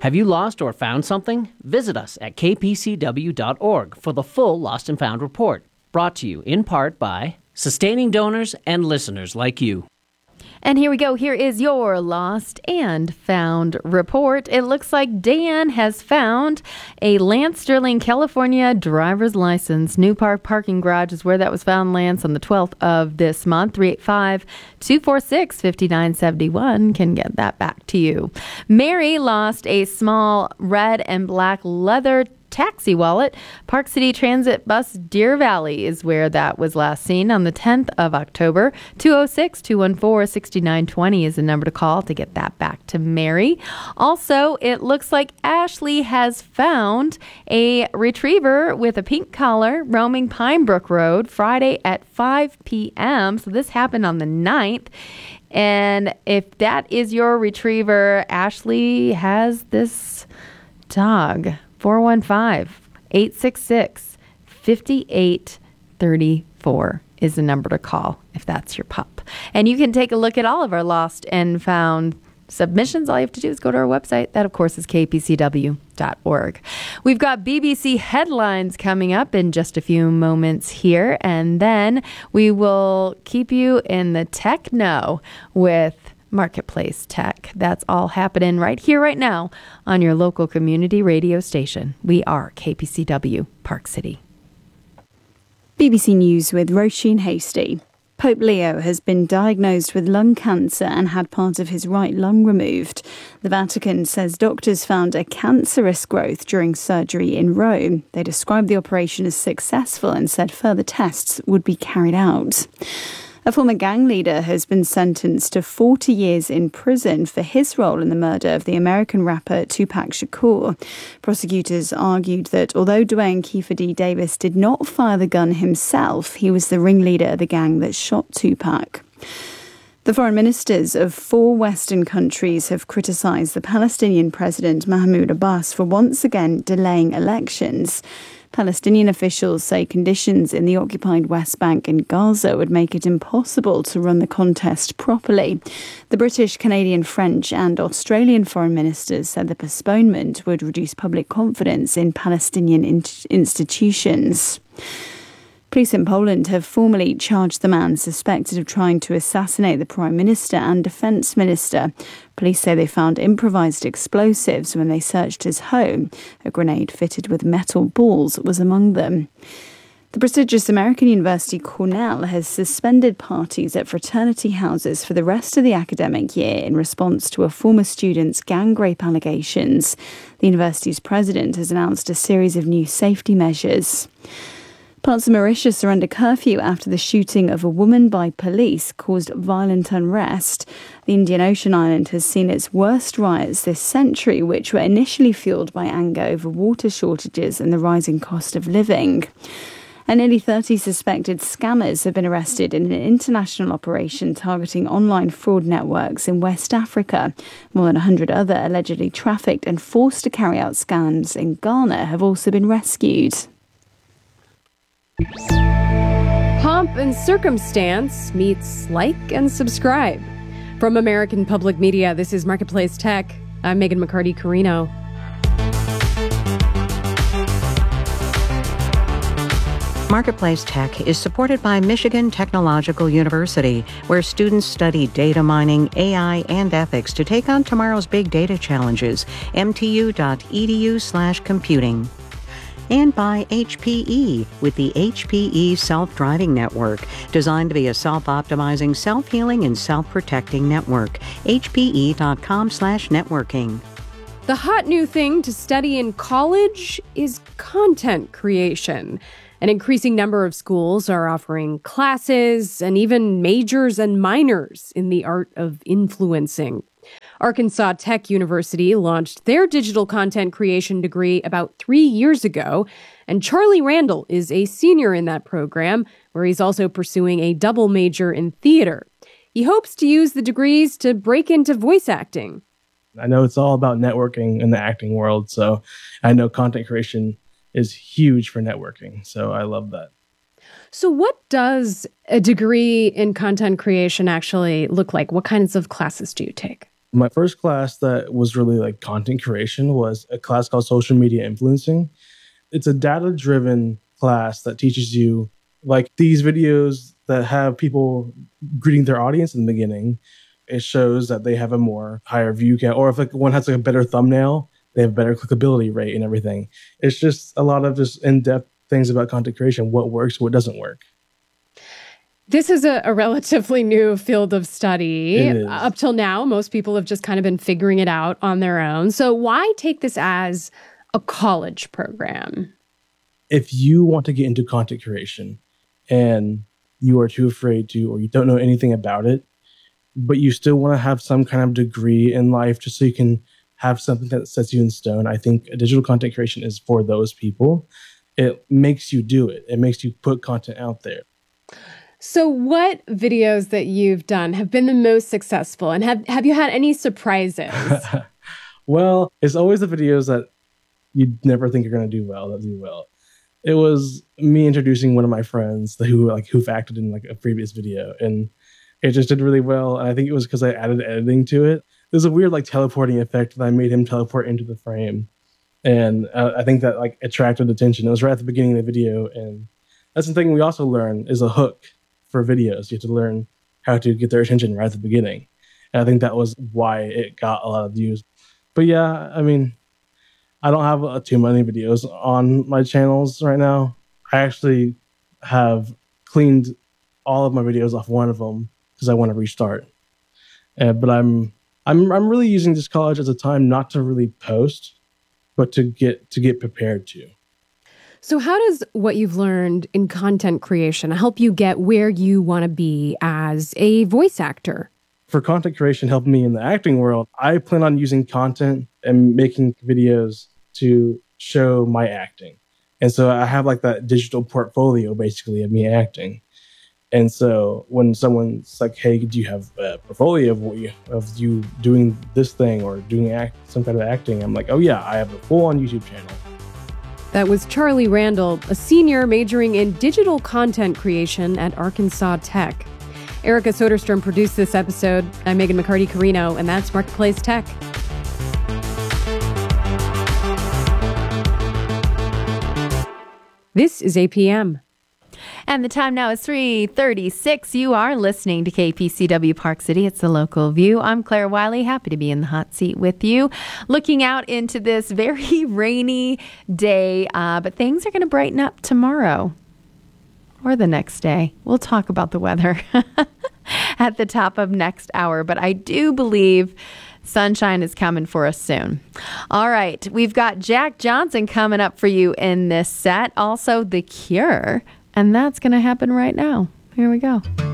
Have you lost or found something? Visit us at kpcw.org for the full Lost and Found report, brought to you in part by sustaining donors and listeners like you. And here we go. Here is your Lost and Found report. It looks like Dan has found a Lance Sterling, California driver's license. New Park Parking Garage is where that was found, Lance, on the 12th of this month. 385-246-5971 can get that back to you. Mary lost a small red and black leather taxi wallet. Park City Transit Bus Deer Valley is where that was last seen on the 10th of October. 206-214-6920 is the number to call to get that back to Mary. Also, it looks like Ashley has found a retriever with a pink collar roaming Pine Brook Road Friday at 5 p.m. So this happened on the 9th. And if that is your retriever, Ashley has this dog. 415-866-5834 is the number to call if that's your pup. And you can take a look at all of our Lost and Found submissions. All you have to do is go to our website. That, of course, is kpcw.org. We've got BBC headlines coming up in just a few moments here, and then we will keep you in the tech know with Marketplace Tech. That's all happening right here, right now on your local community radio station. We are KPCW Park City. BBC News with Roisin Hasty. Pope Leo has been diagnosed with lung cancer and had part of his right lung removed. The Vatican says doctors found a cancerous growth during surgery in Rome. They described the operation as successful and said further tests would be carried out. A former gang leader has been sentenced to 40 years in prison for his role in the murder of the American rapper Tupac Shakur. Prosecutors argued that although Dwayne Kiefer D. Davis did not fire the gun himself, he was the ringleader of the gang that shot Tupac. The foreign ministers of 4 Western countries have criticised the Palestinian President Mahmoud Abbas for once again delaying elections. Palestinian officials say conditions in the occupied West Bank and Gaza would make it impossible to run the contest properly. The British, Canadian, French and Australian foreign ministers said the postponement would reduce public confidence in Palestinian institutions. Police in Poland have formally charged the man suspected of trying to assassinate the Prime Minister and Defence Minister. Police say they found improvised explosives when they searched his home. A grenade fitted with metal balls was among them. The prestigious American university Cornell has suspended parties at fraternity houses for the rest of the academic year in response to a former student's gang rape allegations. The university's president has announced a series of new safety measures. Parts of Mauritius are under curfew after the shooting of a woman by police caused violent unrest. The Indian Ocean island has seen its worst riots this century, which were initially fueled by anger over water shortages and the rising cost of living. And nearly 30 suspected scammers have been arrested in an international operation targeting online fraud networks in West Africa. More than 100 other allegedly trafficked and forced to carry out scams in Ghana have also been rescued. Pomp and Circumstance meets Like and Subscribe. From American Public Media, this is Marketplace Tech. I'm Megan McCarty-Carino. Marketplace Tech is supported by Michigan Technological University, where students study data mining, AI, and ethics to take on tomorrow's big data challenges. mtu.edu/computing. And by HPE with the HPE Self-Driving Network, designed to be a self-optimizing, self-healing, and self-protecting network. HPE.com/networking. The hot new thing to study in college is content creation. An increasing number of schools are offering classes and even majors and minors in the art of influencing. Arkansas Tech University launched their digital content creation degree about 3 years ago, and Charlie Randall is a senior in that program, where he's also pursuing a double major in theater. He hopes to use the degrees to break into voice acting. I know it's all about networking in the acting world, so I know content creation is huge for networking, so I love that. So what does a degree in content creation actually look like? What kinds of classes do you take? My first class that was really like content creation was a class called Social Media Influencing. It's a data-driven class that teaches you like these videos that have people greeting their audience in the beginning. It shows that they have a more higher view count, or if like one has like a better thumbnail, they have better clickability rate and everything. It's just a lot of just in-depth things about content creation, what works, what doesn't work. This is a relatively new field of study. It is. Up till now, most people have just kind of been figuring it out on their own. So why take this as a college program? If you want to get into content creation and you are too afraid to, or you don't know anything about it, but you still want to have some kind of degree in life just so you can have something that sets you in stone, I think digital content creation is for those people. It makes you do it. It makes you put content out there. So what videos that you've done have been the most successful? And have you had any surprises? Well, it's always the videos that you never think you're going to do well that do well. It was me introducing one of my friends who've acted in like a previous video, and it just did really well. And I think it was because I added editing to it. There's a weird like teleporting effect that I made him teleport into the frame. And I think that like attracted attention. It was right at the beginning of the video. And that's the thing we also learn is a hook for videos. You have to learn how to get their attention right at the beginning. And I think that was why it got a lot of views. But yeah, I mean, I don't have too many videos on my channels right now. I actually have cleaned all of my videos off one of them because I want to restart. But I'm really using this college as a time not to really post, but to get prepared to. So how does what you've learned in content creation help you get where you want to be as a voice actor? For content creation helping me in the acting world, I plan on using content and making videos to show my acting. And so I have like that digital portfolio basically of me acting. And so when someone's like, hey, do you have a portfolio of you doing this thing or doing some kind of acting? I'm like, oh yeah, I have a full-on YouTube channel. That was Charlie Randall, a senior majoring in digital content creation at Arkansas Tech. Erica Soderstrom produced this episode. I'm Megan McCarty-Carino, and that's Marketplace Tech. This is APM. And the time now is 3:36. You are listening to KPCW Park City. It's the local view. I'm Claire Wiley, happy to be in the hot seat with you. Looking out into this very rainy day, but things are going to brighten up tomorrow or the next day. We'll talk about the weather at the top of next hour, but I do believe sunshine is coming for us soon. All right, we've got Jack Johnson coming up for you in this set. Also, The Cure. And that's going to happen right now. Here we go.